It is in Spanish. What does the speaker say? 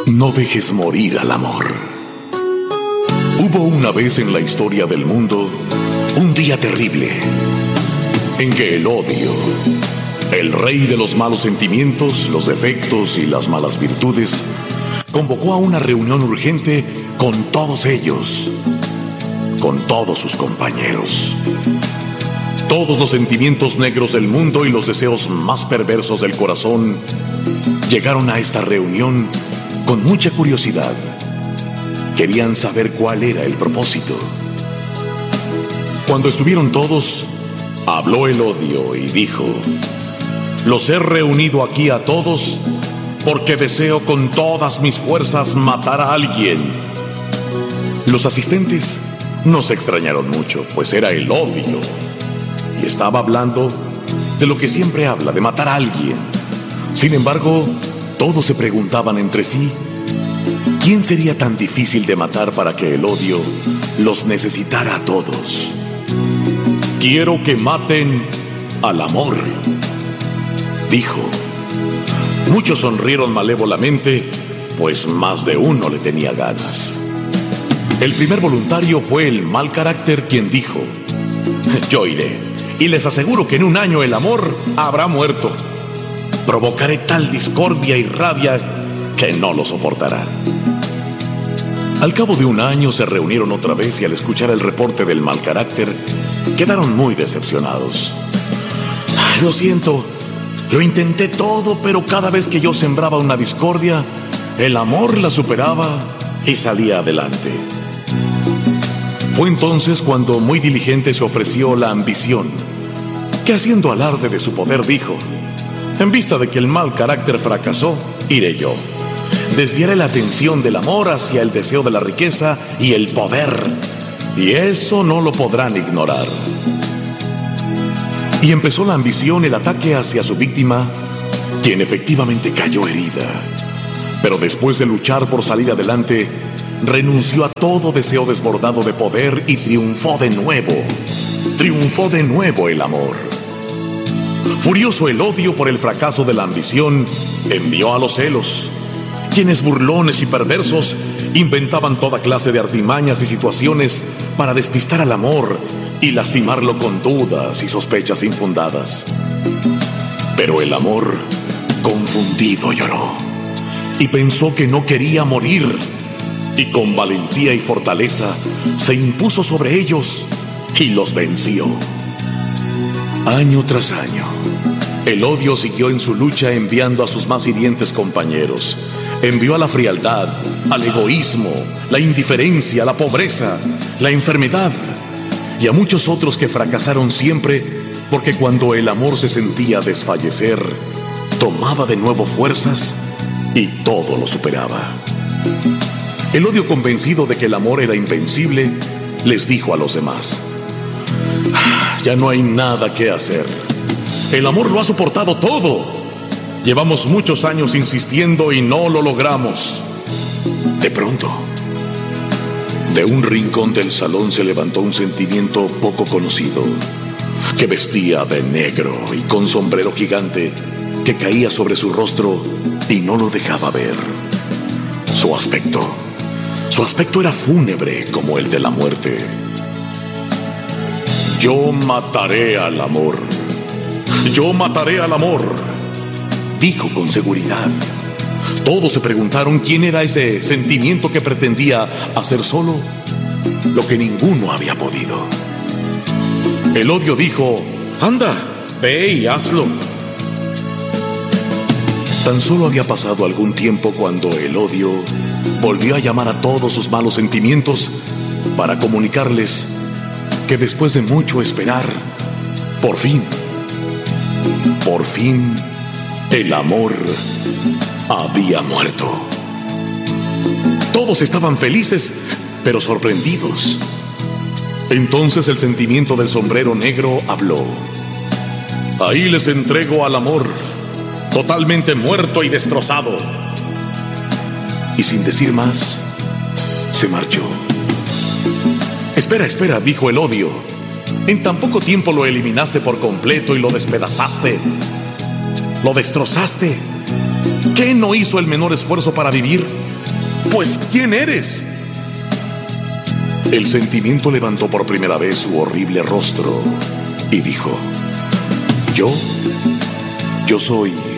No dejes morir al amor. Hubo una vez en la historia del mundo un día terrible en que el odio, el rey de los malos sentimientos, los defectos y las malas virtudes, convocó a una reunión urgente con todos ellos, con todos sus compañeros. Todos los sentimientos negros del mundo y los deseos más perversos del corazón llegaron a esta reunión con mucha curiosidad. Querían saber cuál era el propósito. Cuando estuvieron todos, habló el odio y dijo: los he reunido aquí a todos porque deseo con todas mis fuerzas matar a alguien. Los asistentes no se extrañaron mucho, pues era el odio y estaba hablando de lo que siempre habla, de matar a alguien. Sin embargo, todos se preguntaban entre sí: ¿quién sería tan difícil de matar para que el odio los necesitara a todos? Quiero que maten al amor, dijo. Muchos sonrieron malévolamente, pues más de uno le tenía ganas. El primer voluntario fue el mal carácter, quien dijo: yo iré, y les aseguro que en un año el amor habrá muerto. Provocaré tal discordia y rabia que no lo soportará. Al cabo de un año se reunieron otra vez y al escuchar el reporte del mal carácter, quedaron muy decepcionados. Lo siento, lo intenté todo, pero cada vez que yo sembraba una discordia, el amor la superaba y salía adelante. Fue entonces cuando muy diligente se ofreció la ambición, que haciendo alarde de su poder dijo: en vista de que el mal carácter fracasó, iré yo. Desviaré la atención del amor hacia el deseo de la riqueza y el poder, y eso no lo podrán ignorar. Y empezó la ambición, el ataque hacia su víctima, quien efectivamente cayó herida. Pero después de luchar por salir adelante, renunció a todo deseo desbordado de poder y triunfó de nuevo. Triunfó de nuevo el amor. Furioso el odio por el fracaso de la ambición, envió a los celos, quienes burlones y perversos inventaban toda clase de artimañas y situaciones para despistar al amor y lastimarlo con dudas y sospechas infundadas. Pero el amor, confundido, lloró y pensó que no quería morir, y con valentía y fortaleza se impuso sobre ellos y los venció. Año tras año, el odio siguió en su lucha, enviando a sus más hirientes compañeros. Envió a la frialdad, al egoísmo, la indiferencia, la pobreza, la enfermedad y a muchos otros que fracasaron siempre, porque cuando el amor se sentía desfallecer, tomaba de nuevo fuerzas y todo lo superaba. El odio, convencido de que el amor era invencible, les dijo a los demás: ya no hay nada que hacer. El amor lo ha soportado todo. Llevamos muchos años insistiendo y no lo logramos. De pronto, de un rincón del salón se levantó un sentimiento poco conocido, que vestía de negro y con sombrero gigante que caía sobre su rostro y no lo dejaba ver. Su aspecto era fúnebre como el de la muerte. Yo mataré al amor. Yo mataré al amor, dijo con seguridad. Todos se preguntaron quién era ese sentimiento que pretendía hacer solo lo que ninguno había podido. El odio dijo: anda, ve y hazlo. Tan solo había pasado algún tiempo cuando el odio volvió a llamar a todos sus malos sentimientos para comunicarles que después de mucho esperar, por fin, el amor había muerto. Todos estaban felices, pero sorprendidos. Entonces el sentimiento del sombrero negro habló: ahí les entrego al amor, totalmente muerto y destrozado. Y sin decir más, se marchó. Espera, dijo el odio. En tan poco tiempo lo eliminaste por completo y lo despedazaste. Lo destrozaste. ¿Qué no hizo el menor esfuerzo para vivir? Pues, ¿quién eres? El sentimiento levantó por primera vez su horrible rostro y dijo: Yo soy